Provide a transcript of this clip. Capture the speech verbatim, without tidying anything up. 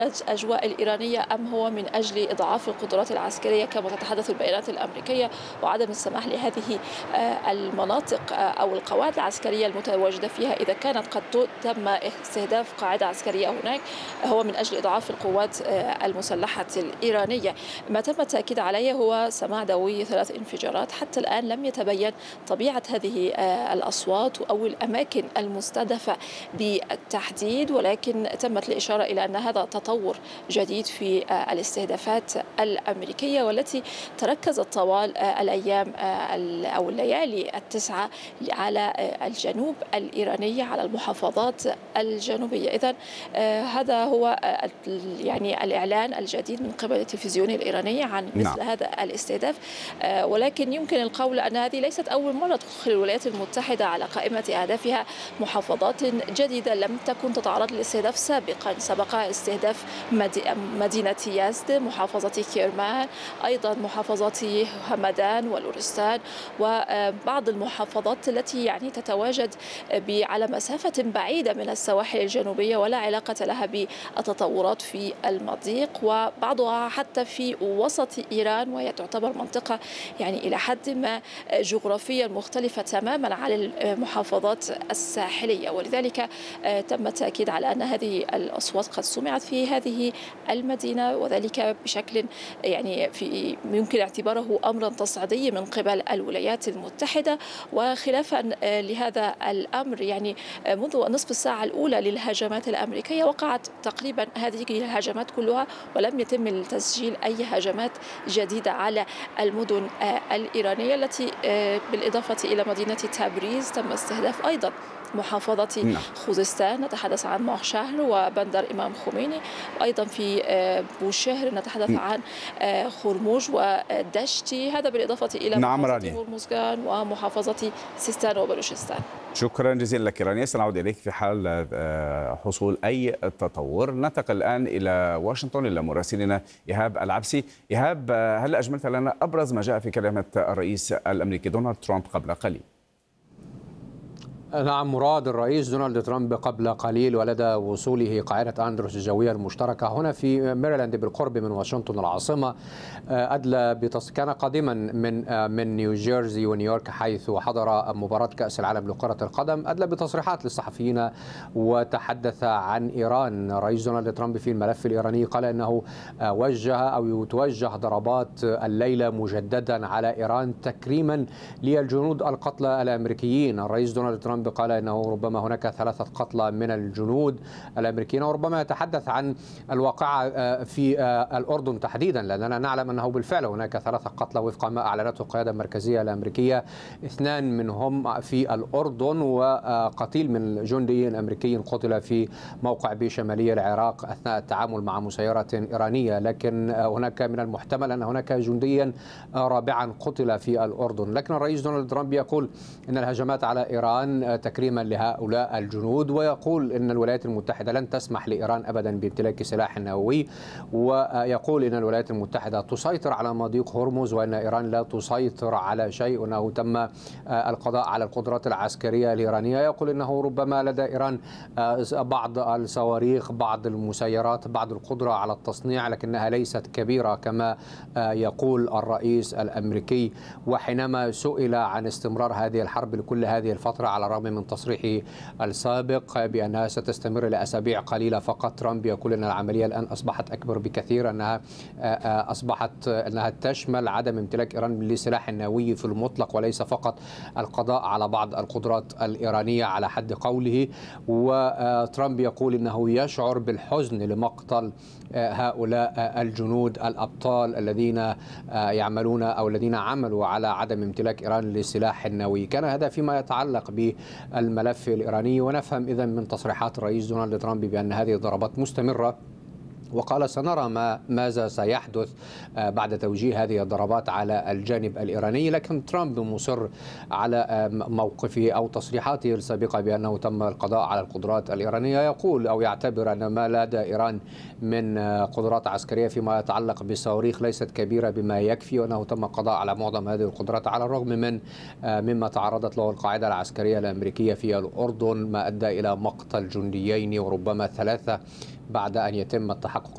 الأجواء الإيرانية أم هو من أجل إضعاف القدرات العسكرية كما تتحدث البيانات الأمريكية وعدم السماح لهذه المناطق أو القواعد العسكرية المتواجدة فيها إذا كانت قد تم استهداف قاعدة عسكرية هناك هو من أجل إضعاف القوات المسلحة الإيرانية. ما تم التأكيد عليه هو سماع دوي ثلاث انفجارات. حتى الآن لم يتبين طبيعة هذه الأصوات أو الأماكن المستهدفة بالتحديد، ولكن تمت الإشارة إلى أن هذا تطور جديد في الاستهدافات الأمريكية والتي تركزت طوال الأيام أو الليالي التسعة على الجنوب الإيراني، على المحافظات الجنوبية. إذن هذا هو يعني الإعلان الجديد من قبل التلفزيون الإيراني عن مثل نعم. هذا الاستهداف، ولكن يمكن القول أن هذه ليست أول مرة تدخل الولايات المتحدة على قائمة أهدافها محافظات جديدة لم تكن تتعرض للاستهداف سابقا. سبق استهداف مدينة يزد، محافظة كيرمان، أيضا محافظة همدان ولورستان وبعض المحافظات التي يعني تتواجد على مسافة بعيدة من السواحل الجنوبية ولا علاقة لها بالتطورات في المضيق، وبعضها حتى في وسط إيران وهي تعتبر منطقة يعني إلى حد ما جغرافيا مختلفة تماما عن المحافظات الساحلية. ولذلك تم التأكيد على أن هذه الأصوات قد سمعت في هذه المدينة، وذلك بشكل يعني في يمكن اعتباره أمرا تصعيدي من قبل الولايات المتحدة. وخلافا لهذا الأمر يعني منذ نصف الساعة الأولى للهجمات الأمريكية وقعت تقريبا هذه الهجمات كلها ولم يتم تسجيل أي هجمات جديدة على المدن الإيرانية التي بالإضافة إلى مدينة تبريز تم استهداف أيضا محافظة نعم. خوزستان، نتحدث عن مهشهر وبندر إمام خميني، وأيضا في بوشهر نتحدث م. عن خرموج ودشتي، هذا بالإضافة إلى نعم محافظة هرمزغان ومحافظة سيستان وبلوشستان. شكرا جزيلا لك رانيا، سنعود إليك في حال حصول أي تطور. ننتقل الآن إلى واشنطن إلى مراسلنا إيهاب العبسي. إيهاب، هل أجملت لنا أبرز ما جاء في كلمة الرئيس الأمريكي دونالد ترامب قبل قليل؟ نعم مراد، الرئيس دونالد ترامب قبل قليل ولدى وصوله قاعدة أندروس الجوية المشتركة هنا في ميريلاند بالقرب من واشنطن العاصمة أدلى بتص... كان قادما من من نيوجيرسي ونيويورك حيث حضر مباراة كأس العالم لكرة القدم. أدلى بتصريحات للصحفيين وتحدث عن إيران. رئيس دونالد ترامب في الملف الإيراني قال أنه وجه أو توجه ضربات الليلة مجددا على إيران تكريما للجنود القتلى الأمريكيين. الرئيس دونالد ترامب قال إنه ربما هناك ثلاثة قتلى من الجنود الأمريكيين، وربما يتحدث عن الواقعة في الأردن تحديدا، لأننا نعلم أنه بالفعل هناك ثلاثة قتلى وفق ما أعلنته القيادة المركزية الأمريكية، اثنان منهم في الأردن وقتيل من جندي أمريكي قتل في موقع بشمالي العراق أثناء التعامل مع مسيرة إيرانية. لكن هناك من المحتمل أن هناك جنديا رابعا قتل في الأردن. لكن الرئيس دونالد ترامب يقول أن الهجمات على إيران تكريما لهؤلاء الجنود، ويقول أن الولايات المتحدة لن تسمح لإيران أبدا بامتلاك سلاح نووي، ويقول أن الولايات المتحدة تسيطر على مضيق هرمز وأن إيران لا تسيطر على شيء، وأنه تم القضاء على القدرات العسكرية الإيرانية. يقول أنه ربما لدى إيران بعض الصواريخ، بعض المسيرات، بعض القدرة على التصنيع، لكنها ليست كبيرة كما يقول الرئيس الأمريكي. وحينما سئل عن استمرار هذه الحرب لكل هذه الفترة على الرغم من تصريحه السابق بأنها ستستمر لأسابيع قليلة فقط، ترامب يقول أن العملية الآن أصبحت أكبر بكثير، أنها أصبحت أنها تشمل عدم امتلاك إيران لسلاح نووي في المطلق وليس فقط القضاء على بعض القدرات الإيرانية على حد قوله. وترامب يقول أنه يشعر بالحزن لمقتل هؤلاء الجنود الأبطال الذين يعملون أو الذين عملوا على عدم امتلاك إيران لسلاح نووي. كان هذا فيما يتعلق بالملف الإيراني. ونفهم إذن من تصريحات الرئيس دونالد ترامب بأن هذه الضربات مستمرة، وقال سنرى ما ماذا سيحدث بعد توجيه هذه الضربات على الجانب الإيراني. لكن ترامب مصر على موقفه أو تصريحاته السابقة بأنه تم القضاء على القدرات الإيرانية. يقول أو يعتبر أن ما لدى إيران من قدرات عسكرية فيما يتعلق بالصواريخ ليست كبيرة بما يكفي، وأنه تم القضاء على معظم هذه القدرات على الرغم من مما تعرضت له القاعدة العسكرية الأمريكية في الأردن، ما أدى إلى مقتل جنديين وربما ثلاثة بعد أن يتم التحقق